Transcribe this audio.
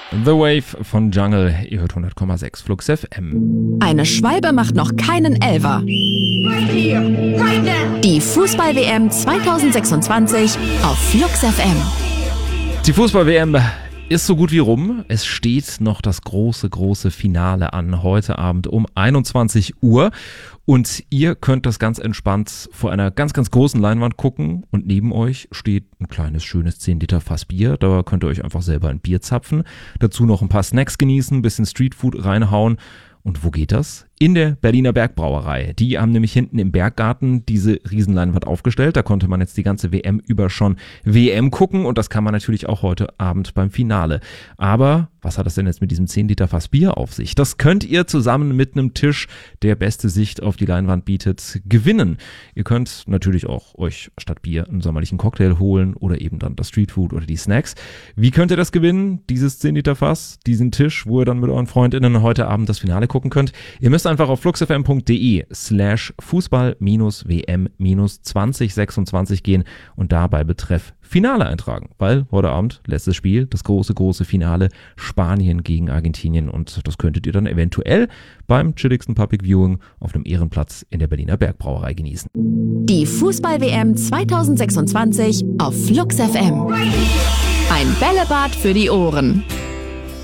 The Wave von Jungle, ihr hört 100,6 Flux FM. Eine Schwalbe macht noch keinen Elfer. Die Fußball-WM 2026 auf Flux FM. Die Fußball-WM ist so gut wie rum. Es steht noch das große Finale an, heute Abend um 21 Uhr. Und ihr könnt das ganz entspannt vor einer ganz großen Leinwand gucken. Und neben euch steht ein kleines, schönes 10 Liter Fass Bier. Da könnt ihr euch einfach selber ein Bier zapfen. Dazu noch ein paar Snacks genießen, ein bisschen Streetfood reinhauen. Und wo geht das? In der Berliner Bergbrauerei. Die haben nämlich hinten im Berggarten diese Riesenleinwand aufgestellt. Da konnte man jetzt die ganze WM über schon WM gucken und das kann man natürlich auch heute Abend beim Finale. Aber was hat das denn jetzt mit diesem 10 Liter Fass Bier auf sich? Das könnt ihr zusammen mit einem Tisch, der beste Sicht auf die Leinwand bietet, gewinnen. Ihr könnt natürlich auch euch statt Bier einen sommerlichen Cocktail holen oder eben dann das Streetfood oder die Snacks. Wie könnt ihr das gewinnen? Dieses 10 Liter Fass, diesen Tisch, wo ihr dann mit euren FreundInnen heute Abend das Finale gucken könnt. Ihr müsst einfach auf fluxfm.de/Fußball-WM-2026 gehen und dabei Betreff Finale eintragen, weil heute Abend letztes Spiel, das große Finale Spanien gegen Argentinien und das könntet ihr dann eventuell beim chilligsten Public Viewing auf einem Ehrenplatz in der Berliner Bergbrauerei genießen. Die Fußball-WM 2026 auf Flux FM. Ein Bällebad für die Ohren.